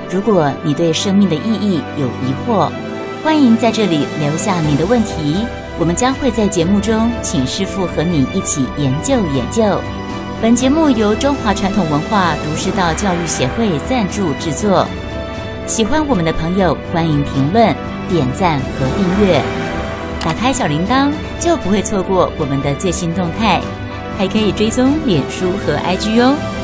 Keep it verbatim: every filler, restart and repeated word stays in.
如果你对生命的意义有疑惑，欢迎在这里留下你的问题，我们将会在节目中请师父和你一起研究研究。本节目由中华传统文化儒释道教育协会赞助制作。喜欢我们的朋友，欢迎评论、点赞和订阅。打开小铃铛，就不会错过我们的最新动态，还可以追踪脸书和 I G 哦。